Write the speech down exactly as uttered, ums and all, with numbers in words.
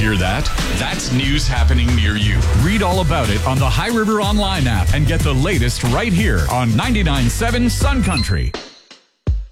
Hear that? That's news happening near you. Read all about it on the High River Online app and get the latest right here on ninety-nine point seven Sun Country.